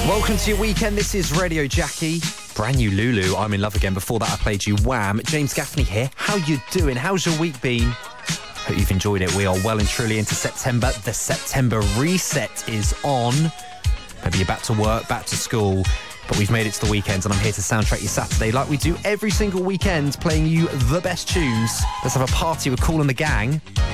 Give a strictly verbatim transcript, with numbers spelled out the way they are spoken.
Welcome to your weekend. This is Radio Jackie. Brand new Lulu, I'm in Love Again. Before that, I played you Wham. James Gaffney here. How you doing? How's your week been? Hope you've enjoyed it. We are well and truly into September. The September reset is on. Maybe you're back to work, back to school, but we've made it to the weekend and I'm here to soundtrack your Saturday like we do every single weekend, playing you the best tunes. Let's have a party with Kool and the Gang.